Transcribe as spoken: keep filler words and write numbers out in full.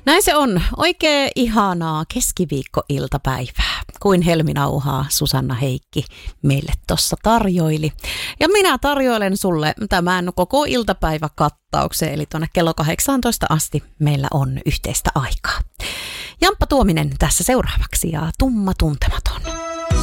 Näin se on. Oikein ihanaa keskiviikkoiltapäivää, kuin helminauhaa Susanna Heikki meille tuossa tarjoili. Ja minä tarjoilen sulle tämän koko iltapäiväkattauksen, eli tuonne kello kahdeksantoista asti meillä on yhteistä aikaa. Jamppa Tuominen tässä seuraavaksi ja Tumma tuntematon.